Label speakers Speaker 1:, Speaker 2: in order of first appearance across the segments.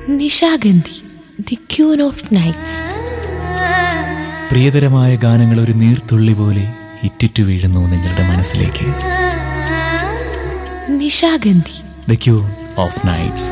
Speaker 1: Nishagandhi, the queen of nights.
Speaker 2: പ്രിയതരമായ ഗാനങ്ങൾ ഒരു നീർത്തുള്ളി പോലെ ഇറ്റിറ്റു വീഴുന്നു നിങ്ങളുടെ മനസ്സിലേക്ക്.
Speaker 1: Nishagandhi,
Speaker 2: the queen of nights.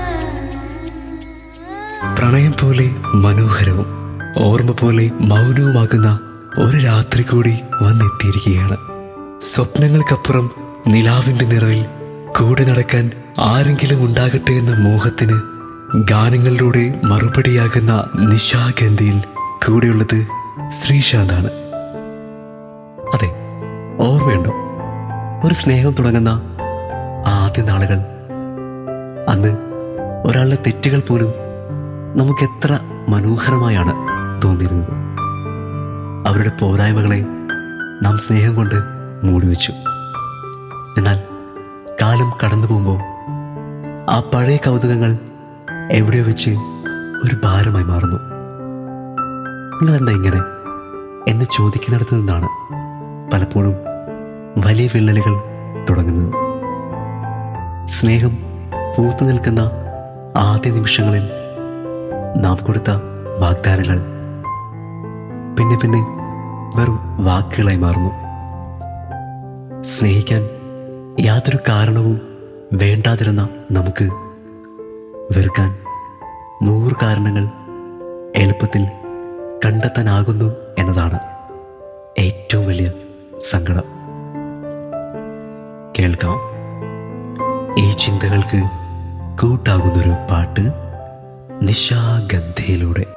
Speaker 3: പ്രണയം പോലെ മനോഹരവും ഓർമ്മ പോലെ മൗനവുമാകുന്ന ഒരു രാത്രി കൂടി വന്നെത്തിയിരിക്കുകയാണ്. സ്വപ്നങ്ങൾക്കപ്പുറം നിലാവിന്റെ നിറവിൽ കൂടെ നടക്കാൻ ആരെങ്കിലും ഉണ്ടാകട്ടെ എന്ന മോഹത്തിന് ഗാനങ്ങളിലൂടെ മറുപടിയാകുന്ന നിശാഗന്ധിയിൽ കൂടെയുള്ളത് ശ്രീശാന്താണ്. അതെ, ഓർമ്മയുണ്ടോ ഒരു സ്നേഹം തുടങ്ങുന്ന ആദ്യ നാളുകൾ? അന്ന് ഒരാളുടെ തെറ്റുകൾ പോലും നമുക്കെത്ര മനോഹരമായാണ് തോന്നിയിരുന്നത്. അവരുടെ പോരായ്മകളെ നാം സ്നേഹം കൊണ്ട് മൂടിവെച്ചു. എന്നാൽ കാലം കടന്നു പോകുമ്പോൾ ആ പഴയ കൗതുകങ്ങൾ എവിടെയോ വെച്ച് ഒരു ഭാരമായി മാറുന്നു. നിങ്ങളെന്താ ഇങ്ങനെ എന്ന് ചോദിക്കുന്നിടത്ത് നിന്നാണ് പലപ്പോഴും വലിയ വിള്ളലുകൾ തുടങ്ങുന്നത്. സ്നേഹം പൂത്തു നിൽക്കുന്ന ആദ്യ നിമിഷങ്ങളിൽ നാം കൊടുത്ത വാഗ്ദാനങ്ങൾ പിന്നെ പിന്നെ വെറും വാക്കുകളായി മാറുന്നു. സ്നേഹിക്കാൻ യാതൊരു കാരണവും വേണ്ടാതിരുന്ന നമുക്ക് വെറുക്കാൻ 100 കാരണങ്ങൾ എളുപ്പത്തിൽ കണ്ടെത്താനാകുന്നു എന്നതാണ് ഏറ്റവും വലിയ സങ്കടം. കേൾക്കാം ഈ ചിന്തകൾക്ക് കൂട്ടാകുന്നൊരു പാട്ട് നിശാഗന്ധിയിലൂടെ.